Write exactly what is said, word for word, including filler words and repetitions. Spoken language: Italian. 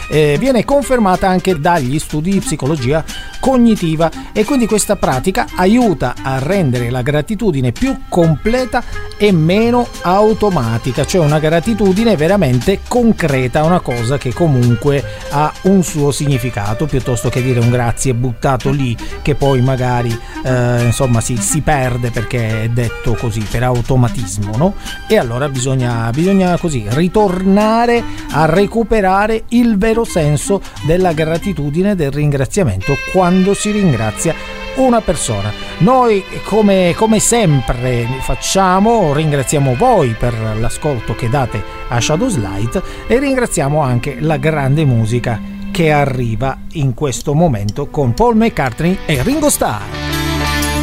eh, viene confermata anche dagli studi di psicologia cognitiva, e quindi questa pratica aiuta a rendere la gratitudine più completa e meno automatica, cioè una gratitudine veramente concreta, una cosa che comunque ha un suo significato, piuttosto che dire un grazie buttato lì che poi magari eh, insomma si, si perde perché è detto così per automatismo, no? E allora bisogna, bisogna così ritornare a recuperare il vero senso della gratitudine, del ringraziamento, quando si ringrazia una persona. Noi come, come sempre facciamo, ringraziamo voi per l'ascolto che date a Shadowslide e ringraziamo anche la grande musica che arriva in questo momento con Paul McCartney e Ringo Starr.